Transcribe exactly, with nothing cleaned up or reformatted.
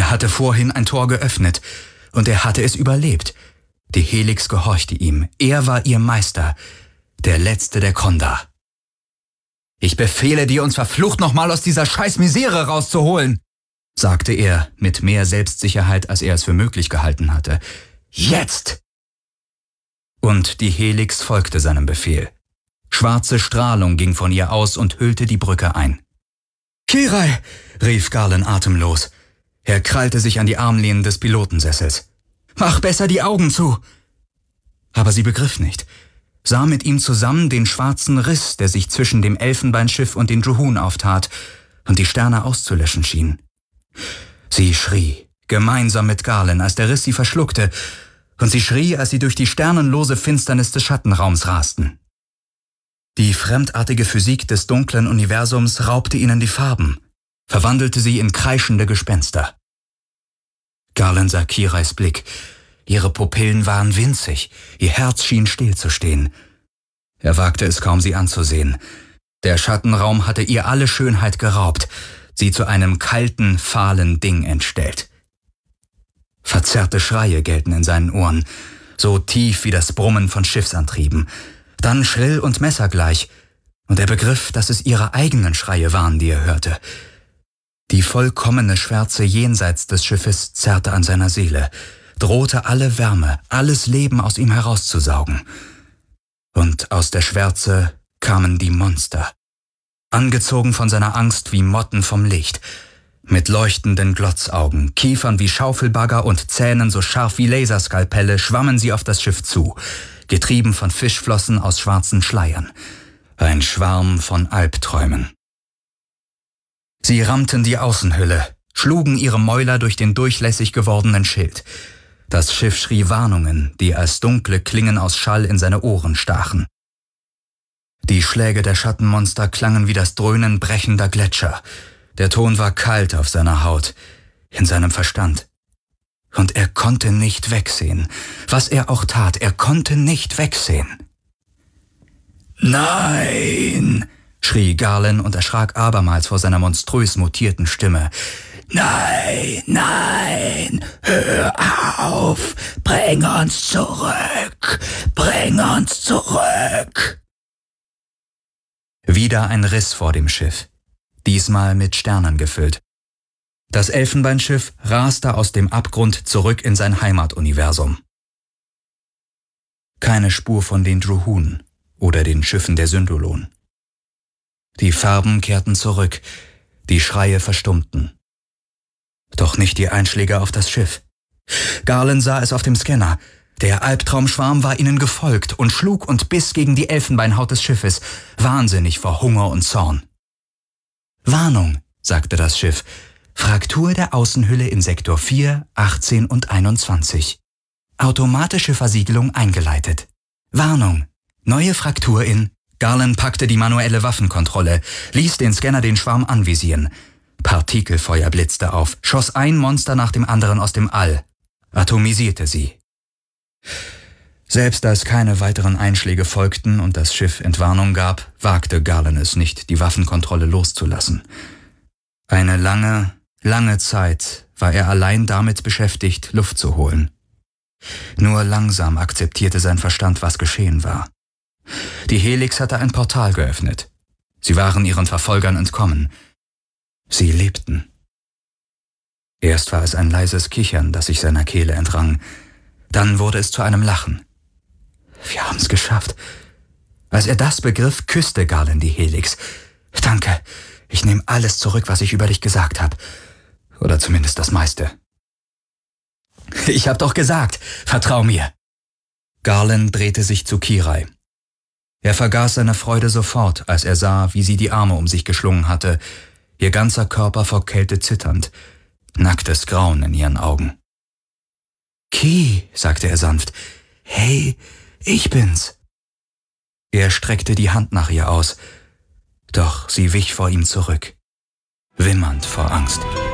Er hatte vorhin ein Tor geöffnet, und er hatte es überlebt. Die Helix gehorchte ihm. Er war ihr Meister, der Letzte der Kondar. »Ich befehle dir, uns verflucht nochmal aus dieser scheiß Misere rauszuholen«, sagte er mit mehr Selbstsicherheit, als er es für möglich gehalten hatte. »Jetzt!« Und die Helix folgte seinem Befehl. Schwarze Strahlung ging von ihr aus und hüllte die Brücke ein. »Kirai«, rief Garland atemlos. Er krallte sich an die Armlehnen des Pilotensessels. »Mach besser die Augen zu!« Aber sie begriff nicht, sah mit ihm zusammen den schwarzen Riss, der sich zwischen dem Elfenbeinschiff und den Juhun auftat und die Sterne auszulöschen schien. Sie schrie, gemeinsam mit Garland, als der Riss sie verschluckte, und sie schrie, als sie durch die sternenlose Finsternis des Schattenraums rasten. Die fremdartige Physik des dunklen Universums raubte ihnen die Farben, verwandelte sie in kreischende Gespenster. Garland sah Kirais Blick. Ihre Pupillen waren winzig, ihr Herz schien stillzustehen. Er wagte es kaum, sie anzusehen. Der Schattenraum hatte ihr alle Schönheit geraubt, sie zu einem kalten, fahlen Ding entstellt. Verzerrte Schreie gellten in seinen Ohren, so tief wie das Brummen von Schiffsantrieben, dann schrill und messergleich, und er begriff, dass es ihre eigenen Schreie waren, die er hörte. Die vollkommene Schwärze jenseits des Schiffes zerrte an seiner Seele, drohte alle Wärme, alles Leben aus ihm herauszusaugen. Und aus der Schwärze kamen die Monster, angezogen von seiner Angst wie Motten vom Licht, mit leuchtenden Glotzaugen, Kiefern wie Schaufelbagger und Zähnen so scharf wie Laserskalpelle schwammen sie auf das Schiff zu, getrieben von Fischflossen aus schwarzen Schleiern. Ein Schwarm von Albträumen. Sie rammten die Außenhülle, schlugen ihre Mäuler durch den durchlässig gewordenen Schild. Das Schiff schrie Warnungen, die als dunkle Klingen aus Schall in seine Ohren stachen. Die Schläge der Schattenmonster klangen wie das Dröhnen brechender Gletscher. Der Ton war kalt auf seiner Haut, in seinem Verstand. Und er konnte nicht wegsehen. Was er auch tat, er konnte nicht wegsehen. »Nein«, schrie Garland und erschrak abermals vor seiner monströs mutierten Stimme. »Nein, nein, hör auf, bring uns zurück, bring uns zurück.« Wieder ein Riss vor dem Schiff, diesmal mit Sternen gefüllt. Das Elfenbeinschiff raste aus dem Abgrund zurück in sein Heimatuniversum. Keine Spur von den Juhun oder den Schiffen der Syndulon. Die Farben kehrten zurück, die Schreie verstummten. Doch nicht die Einschläge auf das Schiff. Garland sah es auf dem Scanner. Der Albtraumschwarm war ihnen gefolgt und schlug und biss gegen die Elfenbeinhaut des Schiffes, wahnsinnig vor Hunger und Zorn. »Warnung«, sagte das Schiff. »Fraktur der Außenhülle in Sektor vier, achtzehn und einundzwanzig. Automatische Versiegelung eingeleitet. Warnung, neue Fraktur in...« Garland packte die manuelle Waffenkontrolle, ließ den Scanner den Schwarm anvisieren. Partikelfeuer blitzte auf, schoss ein Monster nach dem anderen aus dem All, atomisierte sie. Selbst als keine weiteren Einschläge folgten und das Schiff Entwarnung gab, wagte Garland es nicht, die Waffenkontrolle loszulassen. Eine lange, lange Zeit war er allein damit beschäftigt, Luft zu holen. Nur langsam akzeptierte sein Verstand, was geschehen war. Die Helix hatte ein Portal geöffnet. Sie waren ihren Verfolgern entkommen. Sie lebten. Erst war es ein leises Kichern, das sich seiner Kehle entrang. Dann wurde es zu einem Lachen. »Wir haben es geschafft.« Als er das begriff, küsste Garland die Helix. »Danke, ich nehme alles zurück, was ich über dich gesagt habe. Oder zumindest das meiste.« »Ich hab doch gesagt, vertrau mir.« Garland drehte sich zu Kirai. Er vergaß seine Freude sofort, als er sah, wie sie die Arme um sich geschlungen hatte, ihr ganzer Körper vor Kälte zitternd, nacktes Grauen in ihren Augen. »Ki«, sagte er sanft, »hey, ich bin's.« Er streckte die Hand nach ihr aus, doch sie wich vor ihm zurück, wimmernd vor Angst.